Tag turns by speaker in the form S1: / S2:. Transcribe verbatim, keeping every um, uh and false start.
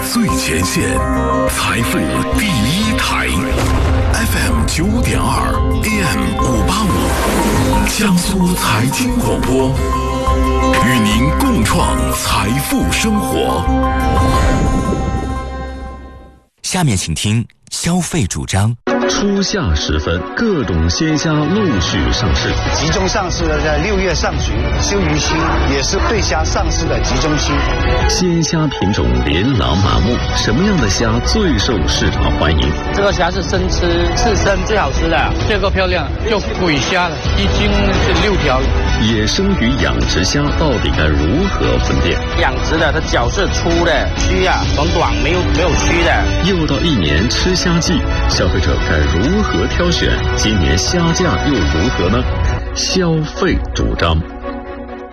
S1: 最前线，财富第一台 ，F M 九点二 ，A M 五八五，江苏财经广播，与您共创财富生活。
S2: 下面请听消费主张。
S3: 初夏时分，各种鲜虾陆续上市，
S4: 集中上市的在六月上旬，休渔期也是对虾上市的集中期。
S3: 鲜虾品种琳琅满目，什么样的虾最受市场欢迎？
S5: 这个虾是生吃，刺身最好吃的，这个漂亮，叫鬼虾了，一斤是六条。
S3: 野生与养殖虾到底该如何分辨？
S5: 养殖的它脚是粗的，须啊短短，没有没有须的。
S3: 又到一年吃虾季，消费者该如何挑选？今年虾价又如何呢？消费主张。